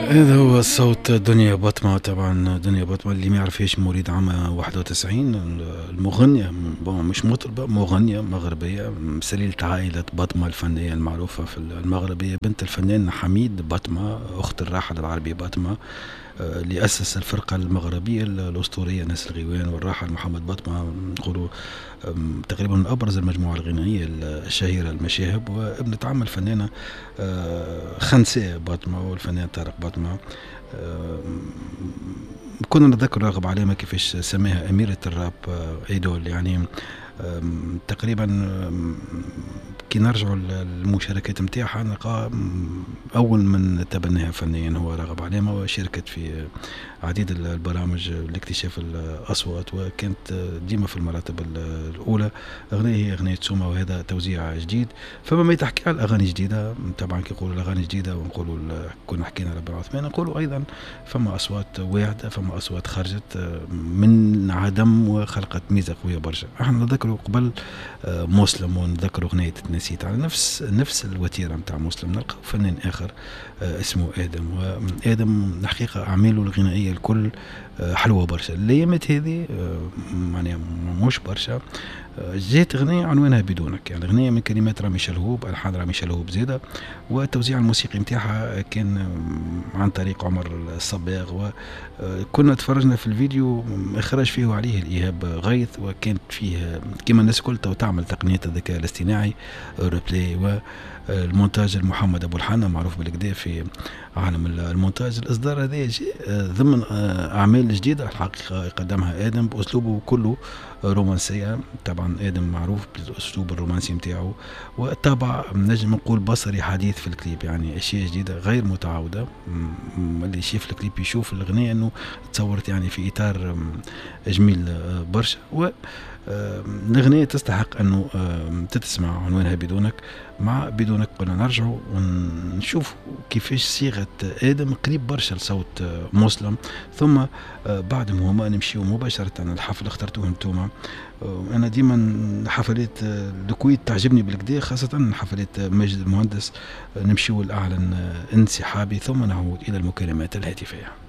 هذا هو صوت دنيا بطمة. طبعا دنيا بطمة اللي ما يعرفهاش مواليد عام 91، المغنية مش مطربة، مغنية مغربية، سليلة عائلة بطمة الفنية المعروفة في المغربية، بنت الفنان حميد بطمة، أخت الراحل العربي بطمة، اللي أسس الفرقة المغربية الأسطورية ناس الغيوان، والراحل محمد بطمة نقولوا تقريبا من أبرز المجموعة الغنائية الشهيرة المشاهب، وابنة عم الفنانة خنساء بطمة والفنان طارق بطمة. كنا نتذكر راغب علامة كيفاش سماها أميرة الراب ايدول يعني. تقريبا كي نرجعوا للمشاركات نتاعها نلقى اول من تبناها فنيا هو راغب علامة، وشاركت في عديد البرامج لاكتشاف الاصوات، وكانت ديما في المراتب الاولى. اغنيه هي اغنيه سوما، وهذا توزيع جديد. فما ما تحكي على الاغاني الجديده، طبعا كي نقولوا الاغاني الجديده ونقولوا كنا حكينا على بن عثمان، نقولوا ايضا فما اصوات واعده، فما اصوات خرجت من عدم وخلقت ميزه قويه برشا. احنا نذكروا قبل مسلم، ونذكروا اغنيه تنسيت على نفس الوتيره نتاع مسلم. نلقى فنان اخر اسمه ادم، وادم الحقيقه اعماله الغنائيه الكل حلوه برشا. الايامات هذه معناها مش برشا. جات اغنيه عنوانها بدونك، يعني اغنيه من كلمات رامي شلهوب، الحان رامي شلهوب زاده، والتوزيع الموسيقي نتاعها كان عن طريق عمر الصباغ. وكنا تفرجنا في الفيديو اخرج فيه عليه الايهاب غيث، وكانت فيه كما الناس كل تعمل تقنيه الذكاء الاصطناعي ريبلاي، والمونتاج المحمد ابو الحنا معروف بالكدا في عالم المونتاج. الاصدار هذا ضمن اعمال جديده الحقيقه يقدمها ادم باسلوبه كله رومانسيه. طبعا ادم معروف بالاسلوب الرومانسي نتاعو، وطبع نجم نقول بصري حديث في الكليب، يعني اشياء جديده غير متعوده. اللي يشوف الكليب يشوف الاغنيه انه تصورت يعني في اطار جميل برشا. و الأغنية تستحق أنه تتسمع، عنوانها بدونك. مع بدونك قلنا نرجعوا ونشوف كيفاش صيغة آدم قريب برشا لصوت مسلم، ثم بعدهم هما نمشيو مباشرة الحفل اخترتوه انتوما. أنا ديما حفلات الكويت تعجبني بالكدا، خاصة حفلات ماجد المهندس. نمشيو لأعلن انسحابي ثم نعود إلى المكالمات الهاتفية.